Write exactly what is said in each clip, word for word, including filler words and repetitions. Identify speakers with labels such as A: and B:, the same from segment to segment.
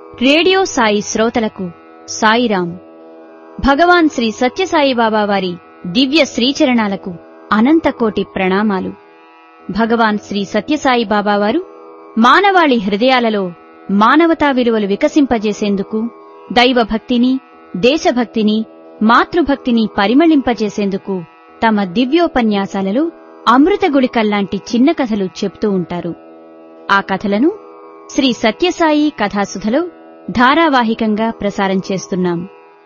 A: Radio Sai శ్రోతలకు సాయిరాం. భగవాన్ శ్రీ సత్యసాయిబాబా వారి దివ్య శ్రీచరణాలకు అనంతకోటి ప్రణామాలు. భగవాన్ శ్రీ సత్యసాయిబాబా వారు మానవాళి హృదయాలలో మానవతా విలువలు వికసింపజేసేందుకు, దైవభక్తిని, దేశభక్తిని, మాతృభక్తిని పరిమళింపజేసేందుకు తమ దివ్యోపన్యాసాలలో అమృత గుళికల్లాంటి చిన్న కథలు చెప్తూ ఉంటారు. ఆ కథలను శ్రీ సత్యసాయి కథాసుధలో ధారావాహికంగా ప్రసారం చేస్తున్నాం.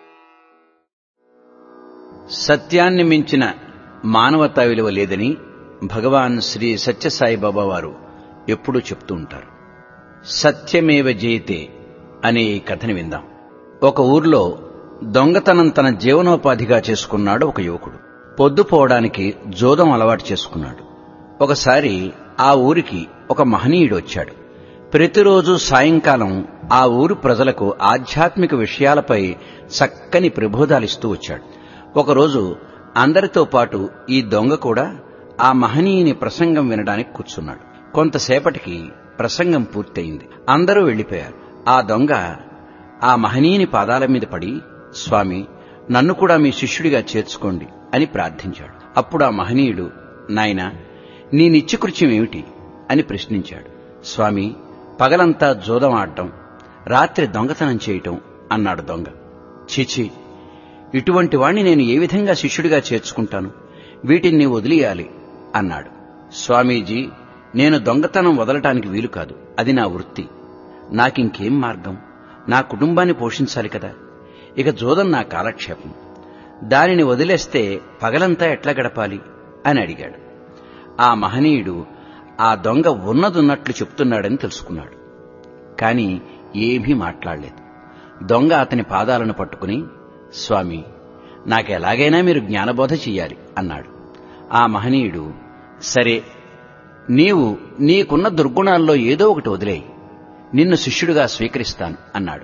B: సత్యాన్ని మించిన మానవతా విలువ లేదని భగవాన్ శ్రీ సత్యసాయిబాబా వారు ఎప్పుడూ చెప్తూ ఉంటారు. సత్యమేవ జయతే అనే ఈ కథని విందాం. ఒక ఊర్లో దొంగతనం తన జీవనోపాధిగా చేసుకున్నాడు ఒక యువకుడు. పొద్దుపోవడానికి జోదం అలవాటు చేసుకున్నాడు. ఒకసారి ఆ ఊరికి ఒక మహనీయుడు వచ్చాడు. ప్రతిరోజు సాయంకాలం ఆ ఊరు ప్రజలకు ఆధ్యాత్మిక విషయాలపై చక్కని ప్రబోధాలిస్తూ వచ్చాడు. ఒకరోజు అందరితో పాటు ఈ దొంగ కూడా ఆ మహనీయుని ప్రసంగం వినడానికి కూర్చున్నాడు. కొంతసేపటికి ప్రసంగం పూర్తయింది. అందరూ వెళ్లిపోయారు. ఆ దొంగ ఆ మహనీయుని పాదాల మీద పడి, స్వామి, నన్ను కూడా మీ శిష్యుడిగా చేర్చుకోండి అని ప్రార్థించాడు. అప్పుడు ఆ మహనీయుడు, నాయనా, నీ నిత్యకృత్యం ఏమిటి అని ప్రశ్నించాడు. స్వామి, పగలంతా జోదం ఆడటం, రాత్రి దొంగతనం చేయటం అన్నాడు దొంగ. చీచి, ఇటువంటి వాణ్ణి నేను ఏ విధంగా శిష్యుడిగా చేర్చుకుంటాను? వీటిని వదిలియాలి అన్నాడు. స్వామీజీ, నేను దొంగతనం వదలటానికి వీలు కాదు. అది నా వృత్తి. నాకింకేం మార్గం? నా కుటుంబాన్ని పోషించాలి కదా. ఇక జోదం నా కాలక్షేపం. దానిని వదిలేస్తే పగలంతా ఎట్లా గడపాలి అని అడిగాడు. ఆ మహనీయుడు ఆ దొంగ ఉన్నదున్నట్లు చెప్తున్నాడని తెలుసుకున్నాడు. కాని ఏమీ మాట్లాడలేదు. దొంగ అతని పాదాలను పట్టుకుని, స్వామి, నాకెలాగైనా మీరు జ్ఞానబోధ చెయ్యాలి అన్నాడు. ఆ మహనీయుడు, సరే, నీవు నీకున్న దుర్గుణాల్లో ఏదో ఒకటి వదిలేయి, నిన్ను శిష్యుడిగా స్వీకరిస్తాను అన్నాడు.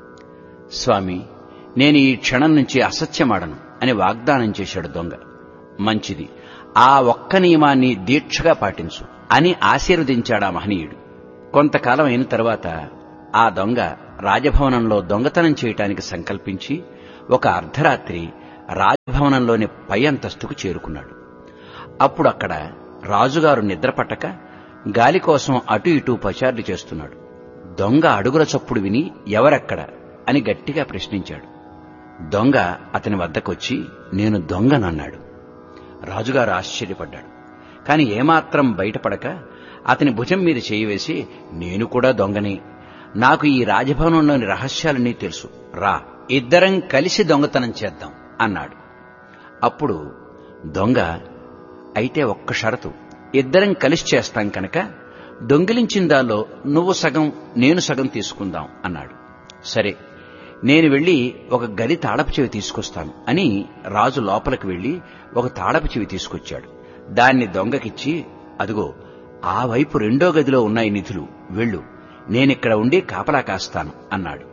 B: స్వామి, నేను ఈ క్షణం నుంచి అసత్యమాడను అని వాగ్దానం చేశాడు దొంగ. మంచిది, ఆ ఒక్క నియమాన్ని దీక్షగా పాటించు అని ఆశీర్వదించాడు ఆ మహనీయుడు. కొంతకాలం అయిన తర్వాత ఆ దొంగ రాజభవనంలో దొంగతనం చేయటానికి సంకల్పించి ఒక అర్ధరాత్రి రాజభవనంలోని పై అంతస్తుకు చేరుకున్నాడు. అప్పుడు అక్కడ రాజుగారు నిద్రపట్టక గాలి కోసం అటు ఇటూ పచార్లు చేస్తున్నాడు. దొంగ అడుగుల చప్పుడు విని ఎవరెక్కడ అని గట్టిగా ప్రశ్నించాడు. దొంగ అతని వద్దకొచ్చి, నేను దొంగనన్నాడు. రాజుగారు ఆశ్చర్యపడ్డాడు. కాని ఏమాత్రం బయటపడక అతని భుజం మీద చేయి వేసి, నేను కూడా దొంగనే, నాకు ఈ రాజభవనంలోని రహస్యాలన్నీ తెలుసు, రా, ఇద్దరం కలిసి దొంగతనం చేద్దాం అన్నాడు. అప్పుడు దొంగ, అయితే ఒక్క షరతు, ఇద్దరం కలిసి చేస్తాం కనుక దొంగిలించిన దానిలో నువ్వు సగం నేను సగం తీసుకుందాం అన్నాడు. సరే, నేను వెళ్లి ఒక గది తాళపు చెవి తీసుకొస్తాను అని రాజు లోపలికి వెళ్లి ఒక తాళపు చెవి తీసుకొచ్చాడు. దాన్ని దొంగకిచ్చి, అదిగో ఆ వైపు రెండో గదిలో ఉన్నాయి నిధులు, వెళ్ళు, నేనిక్కడ ఉండి కాపలా కాస్తాను అన్నాడు.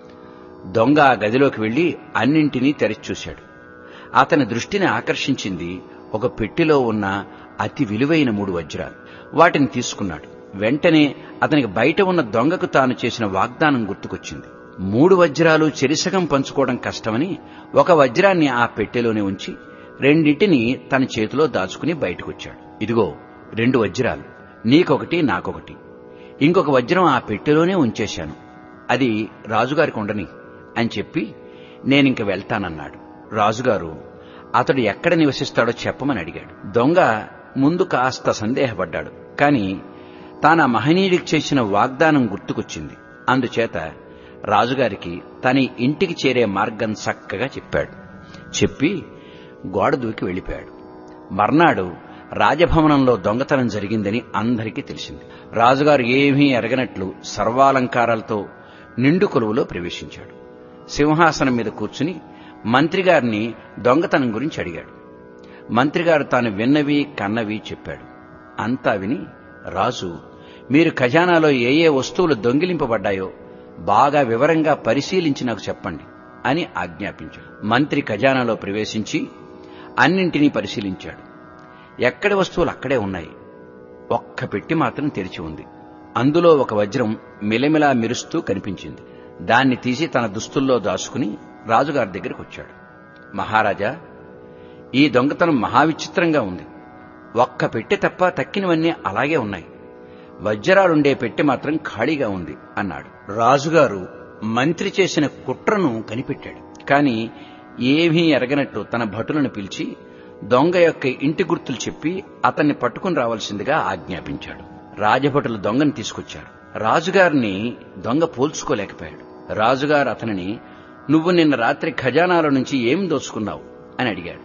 B: దొంగ ఆ గదిలోకి వెళ్లి అన్నింటినీ తెరిచి చూశాడు. అతని దృష్టిని ఆకర్షించింది ఒక పెట్టెలో ఉన్న అతి విలువైన మూడు వజ్రాలు. వాటిని తీసుకున్నాడు. వెంటనే అతనికి బయట ఉన్న దొంగకు తాను చేసిన వాగ్దానం గుర్తుకొచ్చింది. మూడు వజ్రాలు చెరిసగం పంచుకోవడం కష్టమని ఒక వజ్రాన్ని ఆ పెట్టెలోనే ఉంచి రెండింటిని తన చేతిలో దాచుకుని బయటకొచ్చాడు. ఇదిగో రెండు వజ్రాలు, నీకొకటి నాకొకటి. ఇంకొక వజ్రం ఆ పెట్టెలోనే ఉంచేశాను, అది రాజుగారికి ఉండని అని చెప్పి నేనింక వెళ్తానన్నాడు. రాజుగారు అతడు ఎక్కడ నివసిస్తాడో చెప్పమని అడిగాడు. దొంగ ముందు కాస్త సందేహపడ్డాడు. కాని తాను ఆ మహనీయుడికి చేసిన వాగ్దానం గుర్తుకొచ్చింది. అందుచేత రాజుగారికి తన ఇంటికి చేరే మార్గం చక్కగా చెప్పాడు. చెప్పి గోడ దూకి వెళ్లిపోయాడు. మర్నాడు రాజభవనంలో దొంగతనం జరిగిందని అందరికీ తెలిసింది. రాజుగారు ఏమీ ఎరగనట్లు సర్వాలంకారాలతో నిండు కొలువులో ప్రవేశించాడు. సింహాసనం మీద కూర్చుని మంత్రిగారిని దొంగతనం గురించి అడిగాడు. మంత్రిగారు తాను విన్నవి కన్నవి చెప్పాడు. అంతా విని రాజు, మీరు ఖజానాలో ఏ ఏ వస్తువులు దొంగిలింపబడ్డాయో బాగా వివరంగా పరిశీలించి నాకు చెప్పండి అని ఆజ్ఞాపించాడు. మంత్రి ఖజానాలో ప్రవేశించి అన్నింటినీ పరిశీలించాడు. ఎక్కడి వస్తువులు అక్కడే ఉన్నాయి. ఒక్క పెట్టి మాత్రం తెరిచి ఉంది. అందులో ఒక వజ్రం మిలమిలా మెరుస్తూ కనిపించింది. దాన్ని తీసి తన దుస్తుల్లో దాచుకుని రాజుగారి దగ్గరికి వచ్చాడు. మహారాజా, ఈ దొంగతనం మహావిచిత్రంగా ఉంది. ఒక్క పెట్టె తప్ప తక్కినవన్నీ అలాగే ఉన్నాయి. వజ్రాలుండే పెట్టె మాత్రం ఖాళీగా ఉంది అన్నాడు. రాజుగారు మంత్రి చేసిన కుట్రను కనిపెట్టాడు. కాని ఏమీ ఎరగనట్టు తన భటులను పిలిచి దొంగ యొక్క ఇంటి గుర్తులు చెప్పి అతన్ని పట్టుకుని రావాల్సిందిగా ఆజ్ఞాపించాడు. రాజభటులు దొంగని తీసుకొచ్చారు. రాజుగారిని దొంగ పోల్చుకోలేకపోయాడు. రాజుగారు అతనిని, నువ్వు నిన్న రాత్రి ఖజానాల నుంచి ఏం దోచుకున్నావు అని అడిగాడు.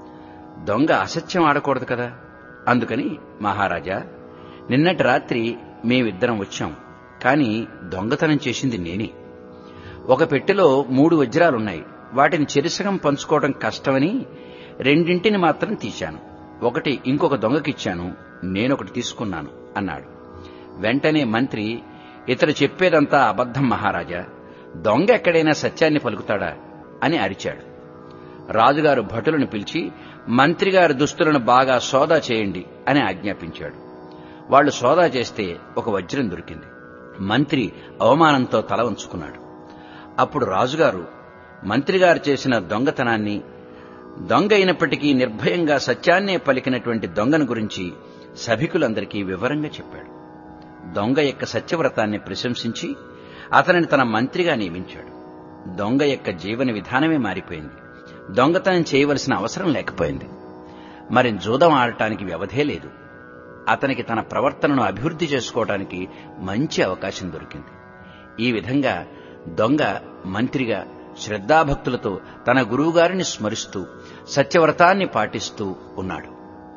B: దొంగ అసత్యం ఆడకూడదు కదా, అందుకని, మహారాజా, నిన్నటి రాత్రి మేమిద్దరం వచ్చాం, కాని దొంగతనం చేసింది నేనే. ఒక పెట్టెలో మూడు వజ్రాలున్నాయి. వాటిని చెరిసగం పంచుకోవడం కష్టమని రెండింటిని మాత్రం తీశాను. ఒకటి ఇంకొక దొంగకిచ్చాను, నేనొకటి తీసుకున్నాను అన్నాడు. వెంటనే మంత్రి, ఇతడు చెప్పేదంతా అబద్ధం మహారాజా, దొంగ ఎక్కడైనా సత్యాన్ని పలుకుతాడా అని అరిచాడు. రాజుగారు భటులను పిలిచి మంత్రిగారి దుస్తులను బాగా సోదా చేయండి అని ఆజ్ఞాపించాడు. వాళ్లు సోదా చేస్తే ఒక వజ్రం దొరికింది. మంత్రి అవమానంతో తల వంచుకున్నాడు. అప్పుడు రాజుగారు మంత్రిగారు చేసిన దొంగతనాన్ని, దొంగ అయినప్పటికీ నిర్భయంగా సత్యాన్నే పలికినటువంటి దొంగను గురించి సభికులందరికీ వివరంగా చెప్పాడు. దొంగ యొక్క సత్యవ్రతాన్ని ప్రశంసించి అతనిని తన మంత్రిగా నియమించాడు. దొంగ యొక్క జీవన విధానమే మారిపోయింది. దొంగతనం చేయవలసిన అవసరం లేకపోయింది. మరి జూదం ఆడటానికి వ్యవధే లేదు. అతనికి తన ప్రవర్తనను అభివృద్ధి చేసుకోవడానికి మంచి అవకాశం దొరికింది. ఈ విధంగా దొంగ మంత్రిగా శ్రద్ధాభక్తులతో తన గురువుగారిని స్మరిస్తూ సత్యవ్రతాన్ని పాటిస్తూ ఉన్నాడు.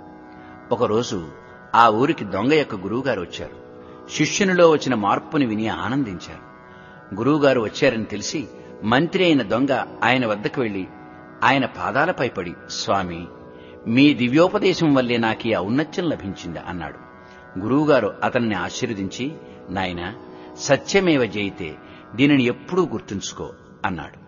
B: ఒకరోజు ఆ ఊరికి దొంగ యొక్క గురువుగారు వచ్చారు. శిష్యునిలో వచ్చిన మార్పుని విని ఆనందించారు. గురువుగారు వచ్చారని తెలిసి మంత్రి అయిన దొంగ ఆయన వద్దకు వెళ్లి ఆయన పాదాలపై పడి, స్వామి, మీ దివ్యోపదేశం వల్లే నాకు ఈ ఔన్నత్యం లభించింది అన్నాడు. గురువుగారు అతన్ని ఆశీర్వదించి, నాయనా, సత్యమేవ జయితే, దీనిని ఎప్పుడూ గుర్తుంచుకో అన్నాడు.